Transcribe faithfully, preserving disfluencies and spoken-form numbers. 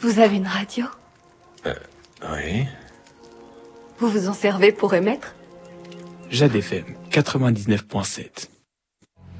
Vous avez une radio? Euh, oui. Vous vous en servez pour émettre? Jade F M quatre-vingt-dix-neuf point sept.